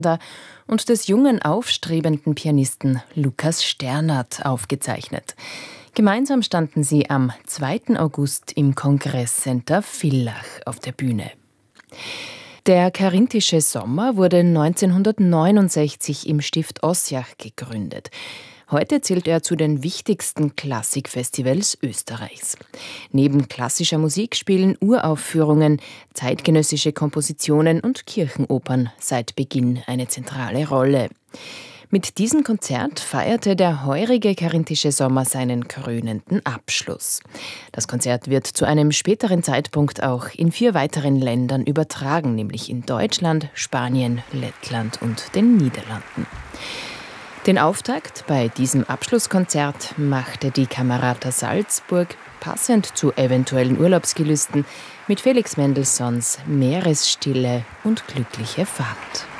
und des jungen, aufstrebenden Pianisten Lukas Sternert aufgezeichnet. Gemeinsam standen sie am 2. August im Kongresscenter Villach auf der Bühne. Der Carinthische Sommer wurde 1969 im Stift Osjach gegründet. Heute zählt er zu den wichtigsten Klassikfestivals Österreichs. Neben klassischer Musik spielen Uraufführungen, zeitgenössische Kompositionen und Kirchenopern seit Beginn eine zentrale Rolle. Mit diesem Konzert feierte der heurige Carinthische Sommer seinen krönenden Abschluss. Das Konzert wird zu einem späteren Zeitpunkt auch in 4 weiteren Ländern übertragen, nämlich in Deutschland, Spanien, Lettland und den Niederlanden. Den Auftakt bei diesem Abschlusskonzert machte die Camerata Salzburg, passend zu eventuellen Urlaubsgelüsten, mit Felix Mendelssohns Meeresstille und glückliche Fahrt.